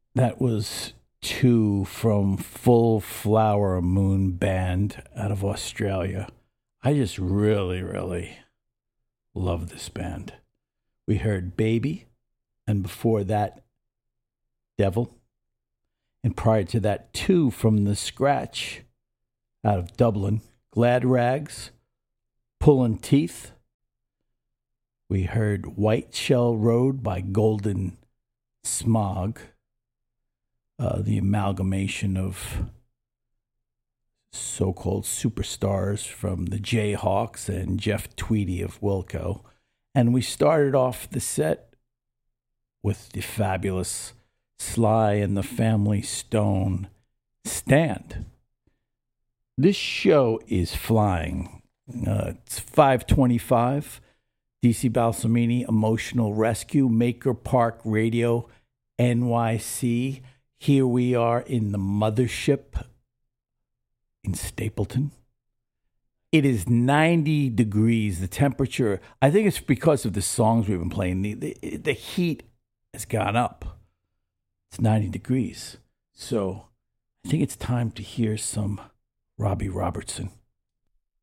That was two from Full Flower Moon Band out of Australia. I just really, really love this band. We heard Baby, and before that, Devil. And prior to that, two from The Scratch out of Dublin, Glad Rags, Pulling Teeth. We heard White Shell Road by Golden Smog, the amalgamation of so-called superstars from the Jayhawks and Jeff Tweedy of Wilco. And we started off the set with the fabulous Sly and the Family Stone, Stand. This show is flying. It's 5:25. DC Balsamini, Emotional Rescue, Maker Park Radio, NYC. Here we are in the mothership in Stapleton. It is 90 degrees. The temperature, I think it's because of the songs we've been playing. The heat has gone up. It's 90 degrees. So I think it's time to hear some Robbie Robertson.